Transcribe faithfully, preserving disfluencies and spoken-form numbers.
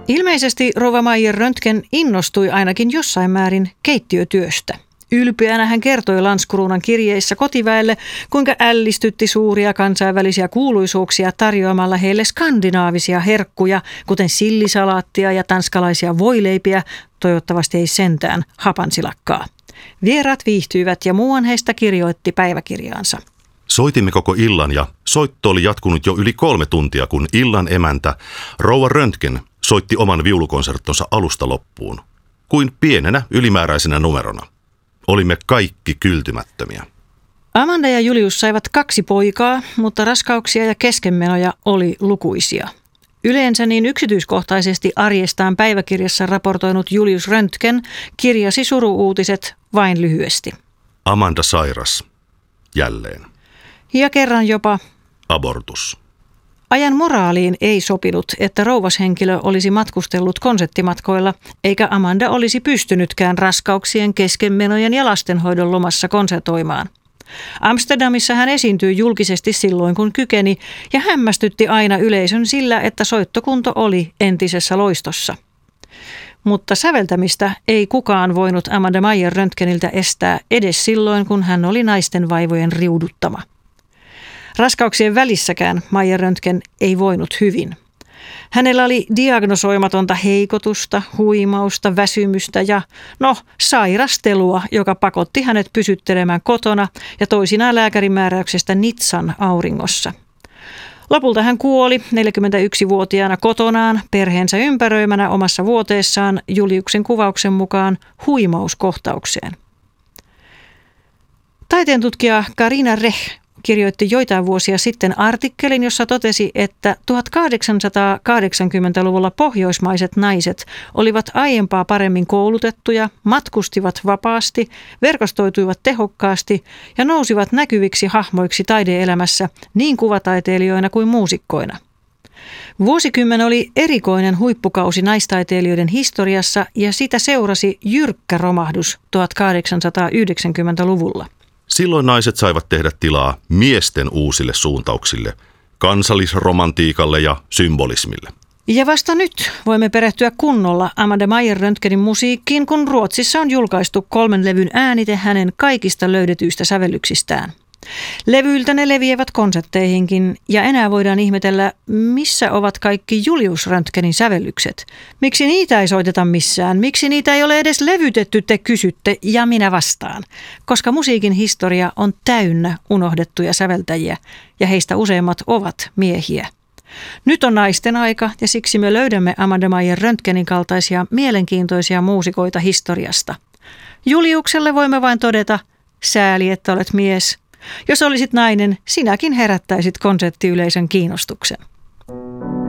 Ilmeisesti rouva Maijer Röntgen innostui ainakin jossain määrin keittiötyöstä. Ylpeänä hän kertoi Landskronan kirjeissä kotiväelle, kuinka ällistytti suuria kansainvälisiä kuuluisuuksia tarjoamalla heille skandinaavisia herkkuja, kuten sillisalaattia ja tanskalaisia voileipiä, toivottavasti ei sentään hapansilakkaa. Vieraat viihtyivät ja muuan heistä kirjoitti päiväkirjaansa. Soitimme koko illan ja soitto oli jatkunut jo yli kolme tuntia, kun illan emäntä rouva Röntgen soitti oman viulukonserttonsa alusta loppuun, kuin pienenä ylimääräisenä numerona. Olimme kaikki kyltymättömiä. Amanda ja Julius saivat kaksi poikaa, mutta raskauksia ja keskenmenoja oli lukuisia. Yleensä niin yksityiskohtaisesti arjestaan päiväkirjassa raportoinut Julius Röntgen kirjasi suru-uutiset vain lyhyesti. Amanda sairas. Jälleen. Ja kerran jopa abortus. Ajan moraaliin ei sopinut, että rouvashenkilö olisi matkustellut konserttimatkoilla, eikä Amanda olisi pystynytkään raskauksien, keskenmenojen ja lastenhoidon lomassa konsertoimaan. Amsterdamissa hän esiintyi julkisesti silloin, kun kykeni, ja hämmästytti aina yleisön sillä, että soittokunto oli entisessä loistossa. Mutta säveltämistä ei kukaan voinut Amanda Maijer Röntgeniltä estää edes silloin, kun hän oli naisten vaivojen riuduttama. Raskauksien välissäkään Maijer Röntgen ei voinut hyvin. Hänellä oli diagnosoimatonta heikotusta, huimausta, väsymystä ja, no, sairastelua, joka pakotti hänet pysyttelemään kotona ja toisinaan lääkärin määräyksestä Nizzan auringossa. Lopulta hän kuoli neljäkymmentäyksivuotiaana kotonaan perheensä ympäröimänä omassa vuoteessaan Juliuksen kuvauksen mukaan huimauskohtaukseen. Taiteentutkija Carina Rech kirjoitti joitain vuosia sitten artikkelin, jossa totesi, että tuhatkahdeksansataakahdeksankymmentäluvulla pohjoismaiset naiset olivat aiempaa paremmin koulutettuja, matkustivat vapaasti, verkostoituivat tehokkaasti ja nousivat näkyviksi hahmoiksi taideelämässä niin kuvataiteilijoina kuin muusikkoina. Vuosikymmen oli erikoinen huippukausi naistaiteilijoiden historiassa ja sitä seurasi jyrkkä romahdus tuhatkahdeksansataayhdeksänkymmentäluvulla. Silloin naiset saivat tehdä tilaa miesten uusille suuntauksille, kansallisromantiikalle ja symbolismille. Ja vasta nyt voimme perehtyä kunnolla Amanda Maijer Röntgenin musiikkiin, kun Ruotsissa on julkaistu kolmen levyn äänite hänen kaikista löydetyistä sävellyksistään. Levyiltä ne leviävät konsertteihinkin ja enää voidaan ihmetellä, missä ovat kaikki Julius Röntgenin sävellykset. Miksi niitä ei soiteta missään? Miksi niitä ei ole edes levytetty, te kysytte, ja minä vastaan. Koska musiikin historia on täynnä unohdettuja säveltäjiä ja heistä useimmat ovat miehiä. Nyt on naisten aika ja siksi me löydämme Amanda Maijer Röntgenin kaltaisia mielenkiintoisia muusikoita historiasta. Juliukselle voimme vain todeta, sääli, että olet mies. Jos olisit nainen, sinäkin herättäisit konserttiyleisön kiinnostuksen.